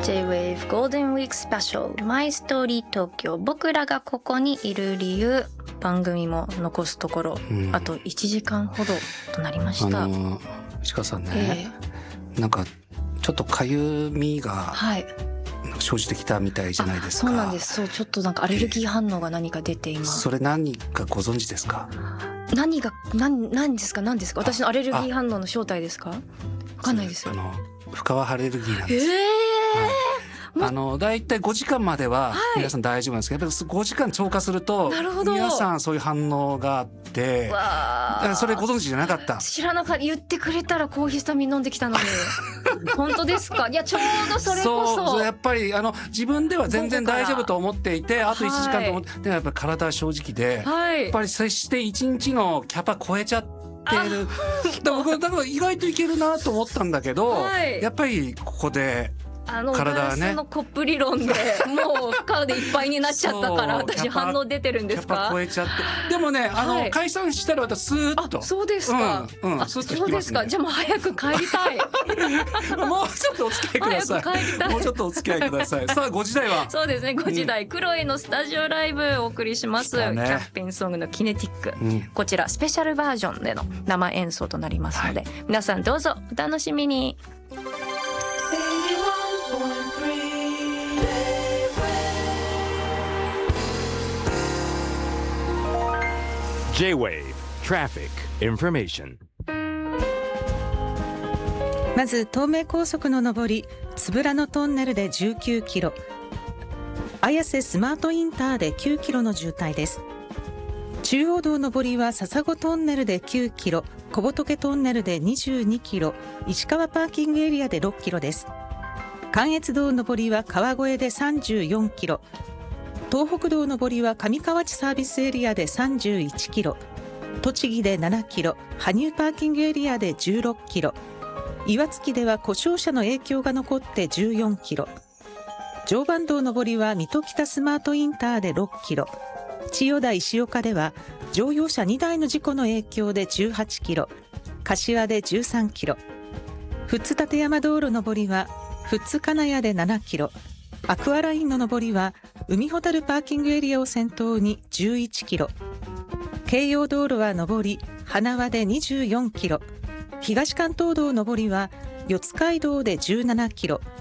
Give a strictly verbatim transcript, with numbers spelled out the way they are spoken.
J-Wave ゴールデンウィークスペシャル My Story 東京、僕らがここにいる理由。番組も残すところ、うん、あといちじかんほどとなりました。 あのちかさんね、えー、なんかちょっとかゆみが、はい、生じてきたみたいじゃないですか。 そうなんです。そう、ちょっとなんかアレルギー反応が何か出ています。 それ何かご存知ですか？ 何が何何ですか何ですか？私のアレルギー反応の正体ですか？わかんないですよ。 あの深川アレルギーなんです。 えーはいあのだいたいごじかんまでは皆さん大丈夫なんですけど、はい、やっぱりごじかん超過すると皆さんそういう反応があって、それご存知じゃなかった？ 知らなかった。言ってくれたらコーヒースタミン飲んできたのに本当ですか？いやちょうどそれこそそうやっぱりあの自分では全然大丈夫と思っていて、あといちじかんと思って、はい、でもやっぱり体は正直で、はい、やっぱり接していちにちのキャパ超えちゃってるだから僕だから意外といけるなと思ったんだけど、はい、やっぱりここであのガラスのコップ理論でもう負荷でいっぱいになっちゃったから私反応出てるんですか？ キャパ超えちゃってでもねあの、はい、解散したらまたスーッと。 あそうですか、 うんうん、 あそうですか。じゃあもう早く帰りたいもうちょっとお付き合いください。 早く帰りたい。もうちょっとお付き合いくださいさあごじ台はそうですねごじ台、うん、クロエのスタジオライブお送りします、ね、キャンペーンソングのキネティック、うん、こちらスペシャルバージョンでの生演奏となりますので、はい、皆さんどうぞお楽しみに。 J-Wave Traffic Information。 まず東名高速の上りつぶらのトンネルでじゅうきゅうキロ、綾瀬スマートインターできゅうキロの渋滞です。中央道上りは笹子トンネルできゅうキロ、小仏トンネルでにじゅうにキロ、石川パーキングエリアでろっキロです。関越道上りは川越でさんじゅうよんキロ、東北道上りは上河内サービスエリアでさんじゅういちキロ、栃木でななキロ、羽生パーキングエリアでじゅうろっキロ、岩槻では故障車の影響が残ってじゅうよんキロ、常磐道上りは水戸北スマートインターでろっキロ、千代田石岡では乗用車にだいの事故の影響でじゅうはちキロ、柏でじゅうさんキロ、富津立山道路上りは富津金谷でななキロ、アクアラインの上りは海ほたるパーキングエリアを先頭にじゅういちキロ、京葉道路は上り花輪でにじゅうよんキロ、東関東道上りは四街道でじゅうななキロ、